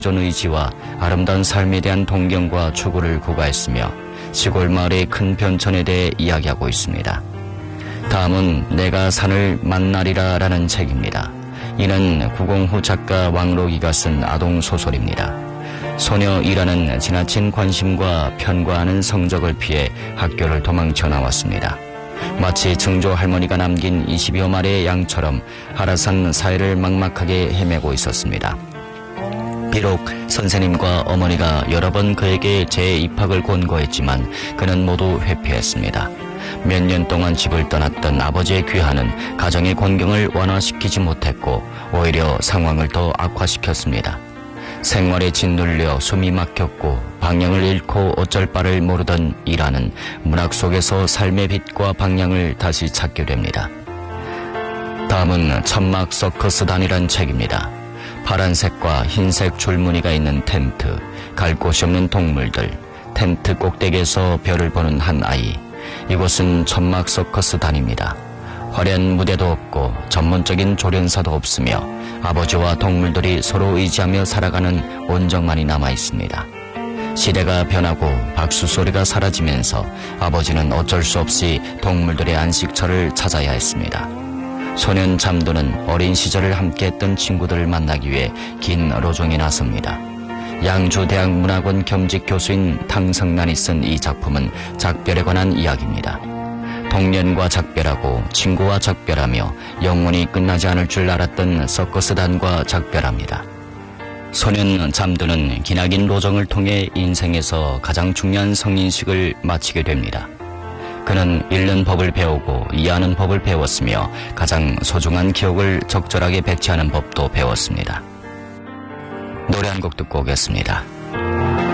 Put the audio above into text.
존 의지와 아름다운 삶에 대한 동경과 추구를 구가했으며 시골 마을의 큰 변천에 대해 이야기하고 있습니다. 다음은 내가 산을 만나리라 라는 책입니다. 이는 구공후 작가 왕록이가 쓴 아동소설입니다. 소녀이라는 지나친 관심과 편과하는 성적을 피해 학교를 도망쳐 나왔습니다. 마치 증조 할머니가 남긴 20여 마리의 양처럼 하라산 사이를 막막하게 헤매고 있었습니다. 비록 선생님과 어머니가 여러 번 그에게 재입학을 권고했지만 그는 모두 회피했습니다. 몇 년 동안 집을 떠났던 아버지의 귀환은 가정의 곤경을 완화시키지 못했고 오히려 상황을 더 악화시켰습니다. 생활에 짓눌려 숨이 막혔고 방향을 잃고 어쩔 바를 모르던 이라는 문학 속에서 삶의 빛과 방향을 다시 찾게 됩니다. 다음은 천막 서커스단이란 책입니다. 파란색과 흰색 줄무늬가 있는 텐트, 갈 곳이 없는 동물들, 텐트 꼭대기에서 별을 보는 한 아이. 이곳은 천막 서커스단입니다. 화려한 무대도 없고 전문적인 조련사도 없으며 아버지와 동물들이 서로 의지하며 살아가는 온정만이 남아 있습니다. 시대가 변하고 박수 소리가 사라지면서 아버지는 어쩔 수 없이 동물들의 안식처를 찾아야 했습니다. 소년 잠도는 어린 시절을 함께했던 친구들을 만나기 위해 긴 로종에 나섭니다. 양주대학 문학원 겸직 교수인 탕성난이 쓴 이 작품은 작별에 관한 이야기입니다. 동년과 작별하고 친구와 작별하며 영원히 끝나지 않을 줄 알았던 서커스단과 작별합니다. 소년 잠도는 기나긴 로정을 통해 인생에서 가장 중요한 성인식을 마치게 됩니다. 그는 읽는 법을 배우고 이해하는 법을 배웠으며 가장 소중한 기억을 적절하게 배치하는 법도 배웠습니다. 노래 한 곡 듣고 오겠습니다.